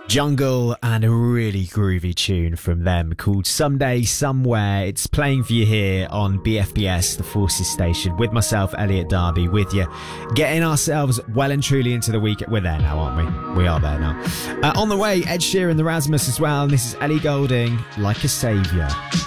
Jungle and a really groovy tune from them called Someday Somewhere. It's playing for you here on BFBS, the Forces station, with myself, Elliot Darby, with you, getting ourselves well and truly into the week. We're there now, aren't we? We are there now. On the way, Ed Sheeran, the Rasmus as well, and this is Ellie Goulding, Like a Saviour.